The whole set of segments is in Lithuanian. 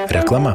Reklama.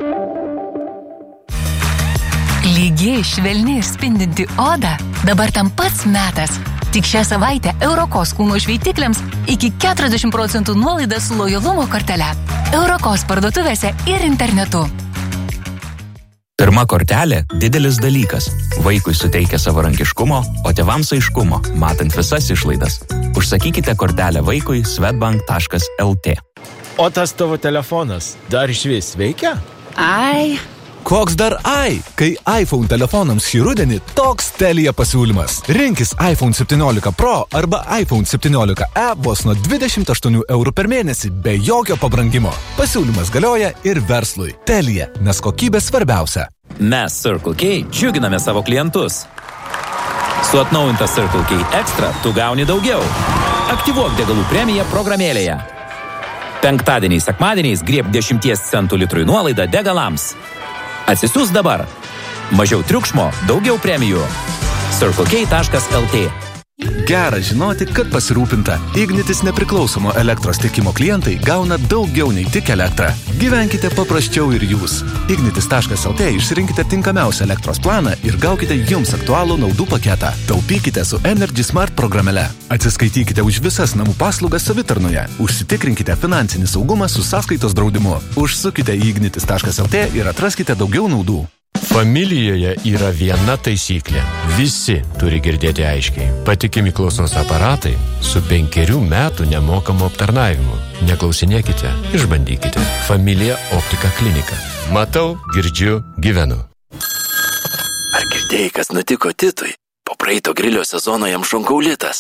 Lygiai, švelni ir spindinti oda dabar tam pats metas. Tik šią savaitę Eurokos kūno šveitikliams iki 40% nuolaida su lojalumo kortele. Eurokos parduotuvėse ir internetu. Pirma kortelė – didelis dalykas. Vaikui suteikia savarankiškumo, o tėvams aiškumo, matant visas išlaidas. Užsakykite kortelę vaikui swedbank.lt. O tas tavo telefonas dar išvis veikia? Ai. Koks dar ai? Kai iPhone telefonams šį rudenį toks Telia pasiūlymas. Rinkis iPhone 17 Pro arba iPhone 17e vos nuo 28 eurų per mėnesį be jokio pabrangimo. Pasiūlymas galioja ir verslui. Telia, nes kokybė svarbiausia. Mes Circle K džiuginame savo klientus. Su atnaujinta Circle K Extra tu gauni daugiau. Aktyvuok degalų premiją programėlėje. Penktadieniais, sekmadieniais grieb 10 centų litrui nuolaidą degalams. Atsisiųs dabar. Mažiau triukšmo, daugiau premijų. CircleK.lt. Gera žinoti, kad pasirūpinta. Ignitis nepriklausomo elektros tiekimo klientai gauna daugiau nei tik elektrą. Gyvenkite paprasčiau ir jūs. Ignitis.lt išsirinkite tinkamiausią elektros planą ir gaukite jums aktualų naudų paketą. Taupykite su Energy Smart programėle. Atsiskaitykite už visas namų paslaugas savitarnoje. Užsitikrinkite finansinį saugumą su sąskaitos draudimu. Užsukite į ignitis.lt ir atraskite daugiau naudų. Familijoje yra viena taisyklė. Visi turi girdėti aiškiai. Patikimi klausos aparatai su 5 metų nemokamu aptarnavimu. Neklausinėkite, išbandykite. Familija Optika klinika. Matau, girdžiu, gyvenu. Ar girdėjai, kas nutiko Titui? Po praeito grilio sezono jam šonkaulitas.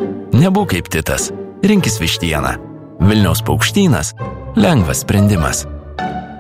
Nebūk kaip Titas. Rinkis vištieną. Vilniaus Paukštynas. Lengvas sprendimas.